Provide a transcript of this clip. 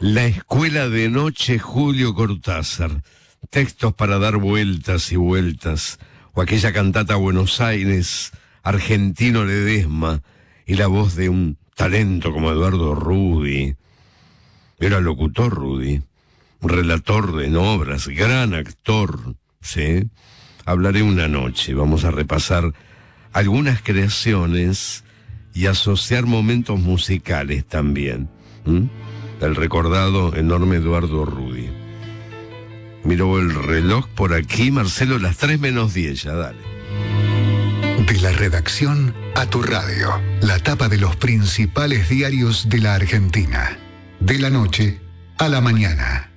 La escuela de noche, Julio Cortázar. Textos para dar vueltas y vueltas. O aquella cantata Buenos Aires, Argentino Ledesma, y la voz de un talento como Eduardo Rudi. Era locutor Rudi, relator en obras, gran actor, ¿sí? Hablaré una noche, vamos a repasar algunas creaciones y asociar momentos musicales también. El recordado enorme Eduardo Rudi. Miro el reloj por aquí, Marcelo, las 3:10, ya dale. De la redacción a tu radio, la tapa de los principales diarios de la Argentina. De la noche a la mañana.